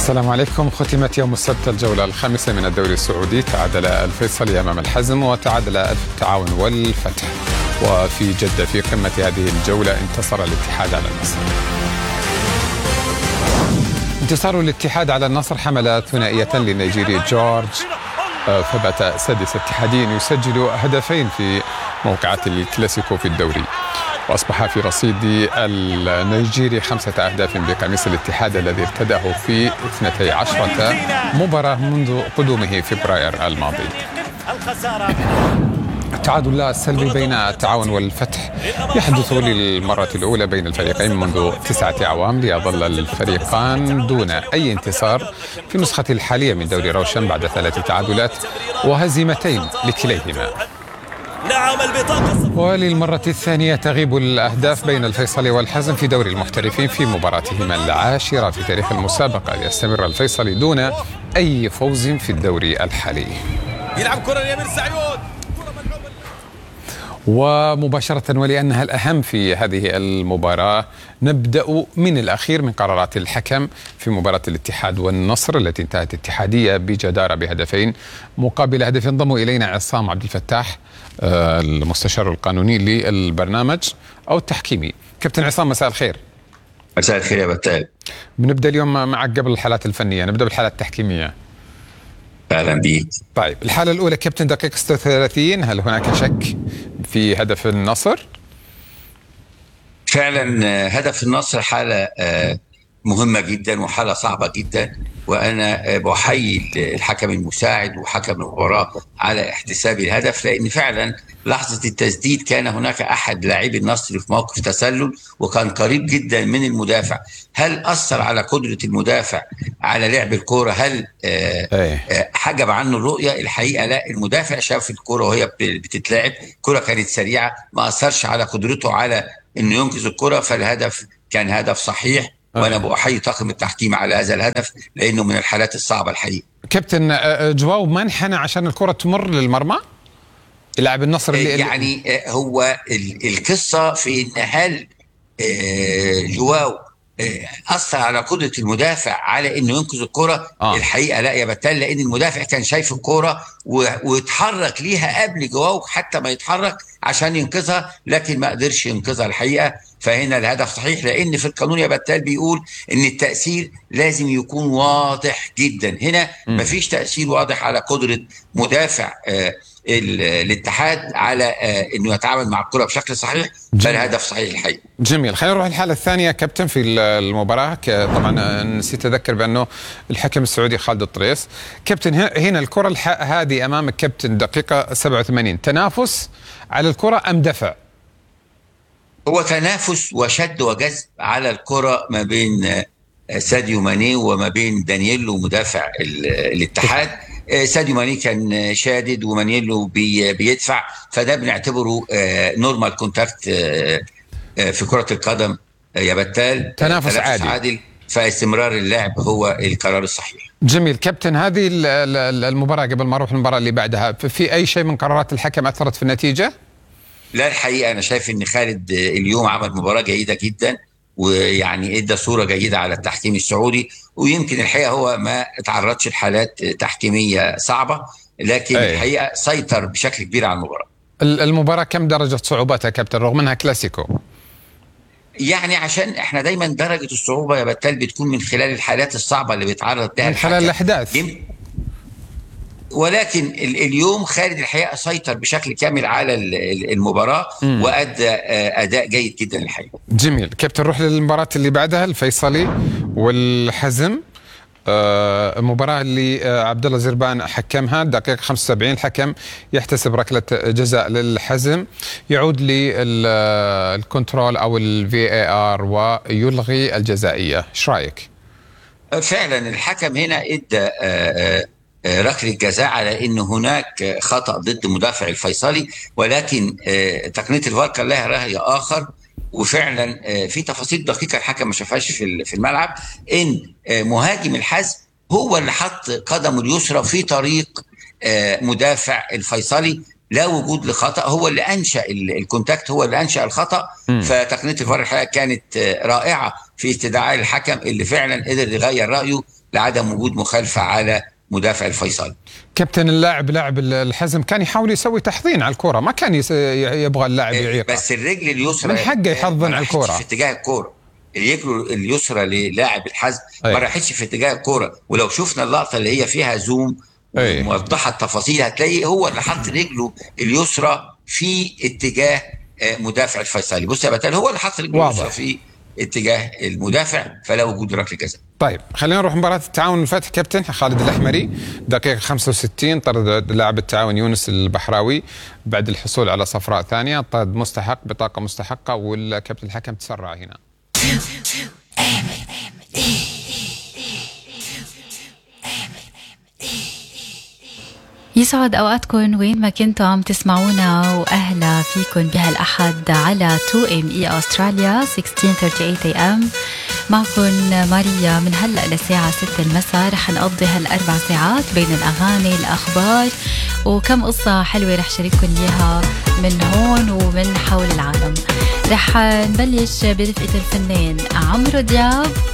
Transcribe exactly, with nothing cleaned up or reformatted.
السلام عليكم. ختمت يوم السبت الجولة الخامسة من الدوري السعودي، تعادل الفيصلي أمام الحزم وتعادل التعاون والفتح. وفي جدة في قمة هذه الجولة انتصر الاتحاد على النصر. انتصار الاتحاد على النصر حمل ثنائية للنيجيري جورج، فبات سادس اتحادي يسجل هدفين في موقعة الكلاسيكو في الدوري، وأصبح في رصيد النيجيري خمسة أهداف بقميص الاتحاد الذي ارتداه في اثنتي عشرة مباراة منذ قدومه فبراير الماضي. التعادل السلبي بين التعاون والفتح يحدث للمرة الأولى بين الفريقين منذ تسعة أعوام، ليظل الفريقان دون أي انتصار في النسخة الحالية من دوري روشن بعد ثلاث تعادلات وهزيمتين لكليهما. وللمرة الثانية تغيب الأهداف بين الفيصلي والحزم في دوري المحترفين في مباراتهما العاشرة في تاريخ المسابقة، ليستمر الفيصلي دون أي فوز في الدوري الحالي. يلعب كرة اليمين سعيود. ومباشرة ولأنها الأهم في هذه المباراة نبدأ من الأخير من قرارات الحكم في مباراة الاتحاد والنصر التي انتهت اتحادية بجدارة بهدفين مقابل هدف. ينضم إلينا عصام عبد الفتاح المستشار القانوني للبرنامج أو التحكيمي. كابتن عصام، مساء الخير. مساء الخير يا بتال. بنبدأ اليوم معك قبل الحالات الفنية، نبدأ بالحالات التحكيمية. اهلا بيك. طيب، الحالة الأولى كابتن، دقيقة ستة وثلاثين، هل هناك شك في هدف النصر؟ فعلا هدف النصر حالة مهمة جدا وحالة صعبة جدا، وأنا بحيي الحكم المساعد وحكم المباراة على احتساب الهدف، لأن فعلا لحظة التسديد كان هناك أحد لاعبي النصر في موقف تسلل وكان قريب جدا من المدافع. هل أثر على قدرة المدافع على لعب الكرة؟ هل آه حجب عنه الرؤية؟ الحقيقة لا، المدافع شاف الكرة وهي بتتلعب، الكرة كانت سريعة، ما أثرش على قدرته على أنه ينقذ الكرة، فالهدف كان هدف صحيح. وانا بحيي طاقم التحكيم على هذا الهدف لانه من الحالات الصعبه الحقيقه. كابتن، جواو ما انحنى عشان الكره تمر للمرمى؟ اللاعب النصر اللي يعني هو القصه في ان هل جواو اثر على قدره المدافع على انه ينقذ الكره؟ آه. الحقيقه لا يا بتال، لان المدافع كان شايف الكره واتحرك ليها قبل جواو حتى ما يتحرك عشان ينقذها، لكن ما قدرش ينقذها الحقيقه. فهنا الهدف صحيح، لان في القانون يا بتال بيقول ان التاثير لازم يكون واضح جدا. هنا م. مفيش تاثير واضح على قدره مدافع آه الاتحاد على آه انه يتعامل مع الكره بشكل صحيح، فالهدف صحيح الحقيقه. جميل. خلينا نروح الحاله الثانيه كابتن في المباراه. طبعا نسيت اذكر بانه الحكم السعودي خالد الطريس. كابتن، هنا الكره هذه امامك كابتن، دقيقه سبعة وثمانين، تنافس على الكره ام دفع؟ هو تنافس وشد وجذب على الكرة ما بين ساديو ماني وما بين دانييلو مدافع الاتحاد. ساديو ماني كان شادد ومانييلو بي بيدفع، فده بنعتبره نورمال كونتاكت في كرة القدم يا بتال، تنافس عادي. عادل، فاستمرار اللعب هو القرار الصحيح. جميل. كابتن، هذه المباراة قبل ما نروح المباراة اللي بعدها، في أي شيء من قرارات الحكم أثرت في النتيجة؟ لا الحقيقة أنا شايف إن خالد اليوم عمل مباراة جيدة جدا، ويعني ادى صورة جيدة على التحكيم السعودي، ويمكن الحقيقة هو ما تعرضش لحالات تحكيمية صعبة، لكن أيه. الحقيقة سيطر بشكل كبير على المباراة. المباراة كم درجة صعوبتها كابتن رغم أنها كلاسيكو؟ يعني عشان احنا دايما درجة الصعوبة يا بتال بتكون من خلال الحالات الصعبة اللي بيتعرض لها من خلال الأحداث، ولكن اليوم خالد الحقيقه سيطر بشكل كامل على المباراه م. وادى اداء جيد جدا الحقيقه. جميل. كابتن، نروح للمباراه اللي بعدها، الفيصلي والحزم. المباراه اللي عبد الله زربان حكمها، دقيقه خمسة وسبعين الحكم يحتسب ركله جزاء للحزم، يعود للكنترول او الفي اي ار ويلغي الجزائيه. ايش رايك؟ فعلا الحكم هنا ادى ركله جزاء على ان هناك خطا ضد مدافع الفيصلي، ولكن تقنيه الفار كان لها راي اخر، وفعلا في تفاصيل دقيقه الحكم ما شافهاش في الملعب، ان مهاجم الحزم هو اللي حط قدمه اليسرى في طريق مدافع الفيصلي، لا وجود لخطأ، هو اللي أنشأ الكونتاكت، هو اللي أنشأ الخطأ. م. فتقنية الفار الحقيقة كانت رائعة في استدعاء الحكم اللي فعلا قدر يغير رأيه لعدم وجود مخالفة على مدافع الفيصل. كابتن اللاعب لاعب الحزم كان يحاول يسوي تحضين على الكرة، ما كان يبغى اللاعب يعيقه، بس الرجل اليسرى من حقه يحضن على الكرة في اتجاه الكرة. الرجل اليسرى للاعب الحزم ما راحتش في اتجاه الكرة، ولو شفنا اللقطة اللي هي فيها زوم وموضحة التفاصيل هتلاقي هو اللي حط رجله اليسرى في اتجاه مدافع الفيصلي. بص يا بتال، هو اللي حط رجله اليسرى في اتجاه المدافع، فلا وجود ركله جزاء. طيب خلينا نروح مباراة التعاون الفتح. كابتن خالد الأحمري دقيقة خمسة وستين طرد لاعب التعاون يونس البحراوي بعد الحصول على صفراء ثانية، طرد مستحق بطاقة مستحقة، والكابتن الحكم تسرع هنا. يسعد أوقاتكم وين ما كنتوا عم تسمعونا، وأهلا فيكم بهالأحد على تو إم إي أستراليا ستة عشر ثلاثة وثلاثين إيه إم. معكم ماريا من هلأ لساعة ستة المساء. رح نقضي هالأربع ساعات بين الأغاني، الأخبار، وكم قصة حلوة رح شارككم إياها من هون ومن حول العالم. رح نبلش برفقة الفنان عمرو دياب